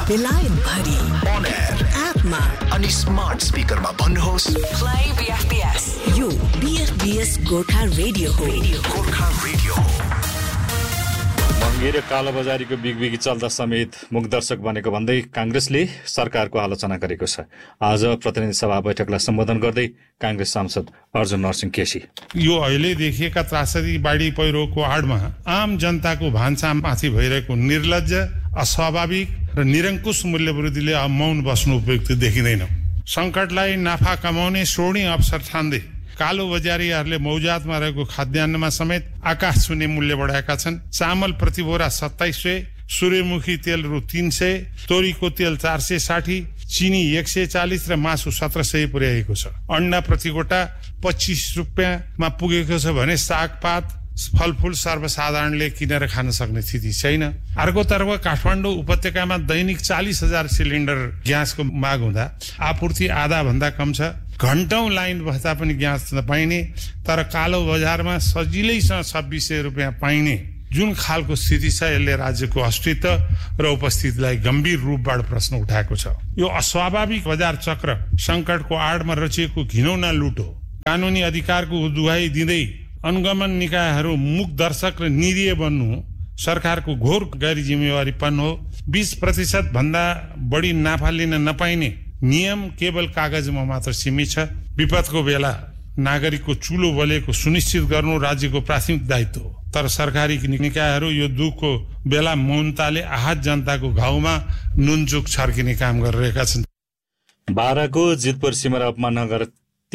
बेलायत भरि on air एपमा अनि स्मार्ट स्पिकरमा भन्नुहोस् प्ले बीएफबीएस। यो बीएफबीएस गोर्खा रेडियो हो। गोर्खा रेडियो। महँगी र कालोबजारीको बिगबिगी चल्दा समेत मुख दर्शक बनेको भन्दै कांग्रेसले सरकारको आलोचना गरेको छ। आज प्रतिनिधि सभा बैठकलाई सम्बोधन गर्दै कांग्रेस सांसद अर्जुन नरसिंह केसी यो अहिले देखिएका त्रासदी बाढी पहिरोको आडमा आम जनताको भान्सामाथि भइरहेको निर्लज्ज, अस्वाभाविक र निरङ्कुश मूल्यवृद्धिले अब मौन बस्नु उपयुक्त देखिँदैन। संकटलाई नाफा कमाउने स्वर्णिम अवसर ठान्दै कालो बजारीहरूले मौजातमा रहेको खाद्यान्नमा समेत आकाश छुने मूल्य बढाएका छन्। चामल प्रति बोरा 2700, सूर्यमुखी तेल रु 300, तोरीको तेल 460, चिनी 140 र मासु 1700 पुर्याएको छ। अन्डा प्रति गोटा 25 रुपियाँमा पुगेको छ भने सागपात फलफूल सर्वसाधारणले किनेर खान सक्ने स्थिति छैन। अर्कोतर्फ काठमाडौँ उपत्यकामा दैनिक 40,000 सिलिन्डर ग्यासको माग हुँदा आपूर्ति आधा भन्दा कम छ। घण्टौं लाइन बस्दा पनि ग्यास नपाइने, तर कालो बजारमा सजिलैसँग 2600 रुपियाँ पाइने जुन खालको स्थिति छ, यसले राज्यको अस्तित्व र उपस्थितिलाई गम्भीर रूपबाट प्रश्न उठाएको छ। यो अस्वाभाविक बजार चक्र संकटको आडमा रचिएको घिनौना लुट हो। कानुनी अधिकारको दुहाई दिँदै अनुगमन निकायहरू मुख दर्शक र निरीह बन्नु सरकारको घोर गैर जिम्मेवारीपन हो। 20% भन्दा बढी नाफा लिन नपाइने नियम केवल कागजमा मात्र सीमित छ। विपदको बेला नागरिकको चुलो बलेको सुनिश्चित गर्नु राज्यको प्राथमिक दायित्व हो, तर सरकारी निकायहरू यो दुःखको बेला मौनताले आहत जनताको घाउमा नुनचुक छर्किने काम गरिरहेका छन्। बाराको जितपुर सिमरा उपमहानगर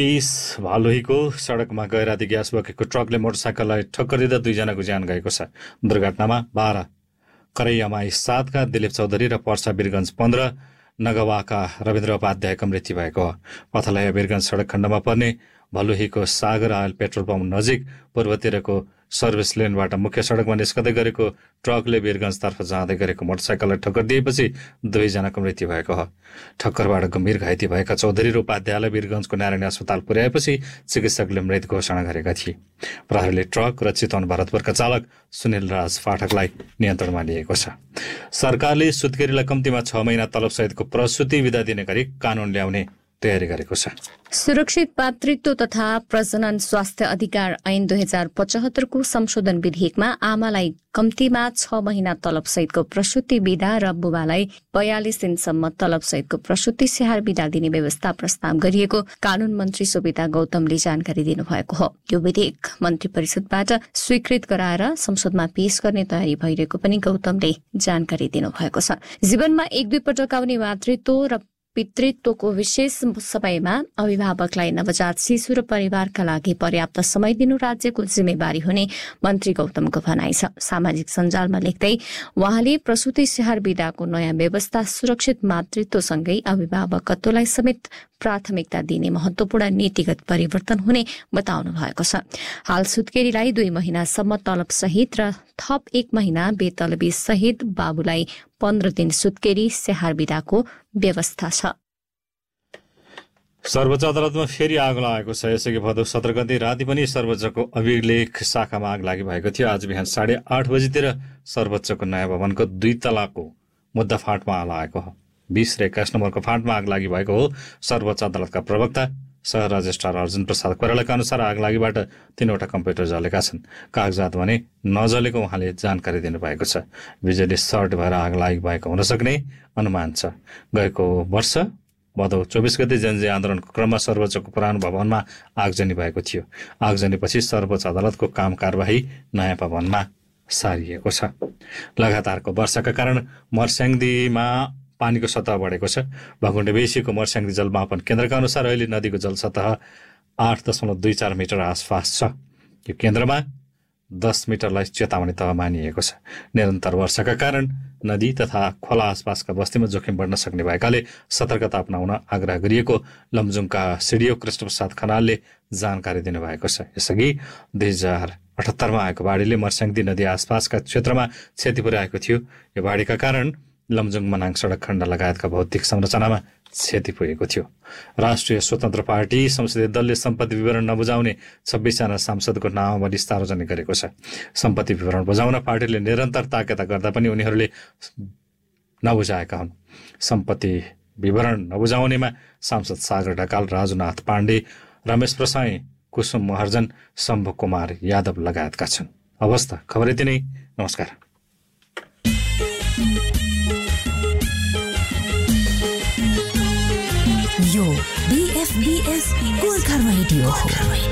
23 भालुहीको सडकमा गैराती ग्यास बोकेको ट्रकले मोटरसाइकललाई ठक्कर दिँदा 2 जनाको ज्यान गएको छ। दुर्घटनामा बारा करैयामाई 7 का दिलीप चौधरी र पर्सा वीरगञ्ज 15 नगवाका रविन्द्र उपाध्यायको मृत्यु भएको हो। पथलया वीरगञ्ज सडक खण्डमा पर्ने भलुहीको सागर आयल पेट्रोल पम्प नजिक पूर्वतिरको सर्भिस लेनबाट मुख्य सडकमा निस्कँदै गरेको ट्रकले वीरगञ्जतर्फ जाँदै गरेको मोटरसाइकललाई ठक्कर दिएपछि 2 जनाको मृत्यु भएको हो। ठक्करबाट गम्भीर घाइते भएका चौधरी र उपाध्यायलाई वीरगञ्जको नारायणी अस्पताल पुर्याएपछि चिकित्सकले मृत घोषणा गरेका थिए। प्रहरीले ट्रक र चितवन भरतपुरका चालक सुनिल राज पाठकलाई नियन्त्रणमा लिएको छ। सरकारले सुत्केरीलाई कम्तीमा 6 महिना तलबसहितको प्रसुति बिदा दिने गरी कानून ल्याउने तयारी गरेको छ। सुरक्षित मातृत्व तथा प्रजनन स्वास्थ्य अधिकार ऐन 2075 को संशोधन विधेयकमा आमालाई कम्तीमा 6 महिना तलबसहितको प्रसुति बिदा र बुबालाई 42 दिनसम्म तलबसहितको प्रसुति स्याहार बिदा दिने व्यवस्था प्रस्ताव गरिएको कानून मन्त्री सुविता गौतमले जानकारी दिनुभएको हो। यो विधेयक मन्त्री परिषदबाट स्वीकृत गराएर संसदमा पेश गर्ने तयारी भइरहेको पनि गौतमले जानकारी दिनुभएको छ। जीवनमा 1-2 पटक आउने मातृत्व र पितृत्वको विशेष समयमा अभिभावकलाई नवजात शिशु र परिवारका लागि पर्याप्त समय दिनु राज्यको जिम्मेवारी हुने मन्त्री गौतमको भनाइ छ। सामाजिक सञ्जालमा लेख्दै उहाँले प्रसुति स्याहार बिदाको नयाँ व्यवस्था सुरक्षित मातृत्वसँगै अभिभावकत्वलाई समेत प्राथमिकता दिने महत्वपूर्ण नीतिगत परिवर्तन हुने बताउनु भएको छ। हाल सुत्केरीलाई 2 महिनासम्म तलब सहित र थप 1 महिना बेतलबी सहित बाबुलाई 15 दिन सुत्केरी स्याहार बिदाको व्यवस्था छ। सर्वोच्च अदालतमा फेरि आग लागेको छ। यसअघि भदौ 17 गते राति पनि सर्वोच्चको अभिलेख शाखामा आग लागि भएको थियो। आज बिहान 8:30 बजीतिर सर्वोच्चको नयाँ भवनको 2 तलाको मुद्दा फाँटमा लागेको हो। 20 र 21 नम्बरको फाँटमा आग लागि भएको हो। सर्वोच्च अदालतका प्रवक्ता सह रजिस्ट्रार अर्जुन प्रसाद कोइरालाका अनुसार आग लागिबाट 3वटा कम्प्युटर जलेका छन्। कागजात भने नजलेको उहाँले जानकारी दिनुभएको छ। बिजुली सर्ट भएर आग लागि भएको हुन सक्ने अनुमान छ। गएको वर्ष भदौ 24 गते जनजय आन्दोलनको क्रममा सर्वोच्चको पुरानो भवनमा आगजनी भएको थियो। आगजनीपछि सर्वोच्च अदालतको काम कारबाही नयाँ भवनमा सारिएको छ। लगातारको वर्षाका कारण मर्स्याङ्दीमा पानीको सतह बढेको छ। भकुण्डे बेसीको मर्स्याङ्दी जलमापन केन्द्रका अनुसार अहिले नदीको जलसतह 8.24 मिटर आसपास छ। यो केन्द्रमा 10 मिटरलाई चेतावनी तह मानिएको छ। निरन्तर वर्षाका कारण नदी तथा खोला आसपासका बस्तीमा जोखिम बढ्न सक्ने भएकाले सतर्कता अपनाउन आग्रह गरिएको लमजुङका सिडिओ कृष्णप्रसाद खनालले जानकारी दिनुभएको छ। यसअघि 2078मा आएको बाढीले मर्स्याङ्दी नदी आसपासका क्षेत्रमा क्षति पुर्याएको थियो। यो बाढीका कारण लमजुङ मनाङ सडक खण्ड लगायतका भौतिक संरचनामा क्षति पुगेको थियो। राष्ट्रिय स्वतन्त्र पार्टी संसदीय दलले सम्पत्ति विवरण नबुझाउने 26 जना सांसदको नामावली सार्वजनिक गरेको छ। सम्पत्ति विवरण बुझाउन पार्टीले निरन्तर ताकेता गर्दा पनि उनीहरूले नबुझाएका हुन्। सम्पत्ति विवरण नबुझाउनेमा सांसद सागर ढकाल, राजुनाथ पाण्डे, रमेश प्रसाई, कुसुम महर्जन, शम्भु कुमार यादव लगायतका छन्। अवस्था खबर यति नै। नमस्कार। यो BFBS गोर्खा रेडियो हो।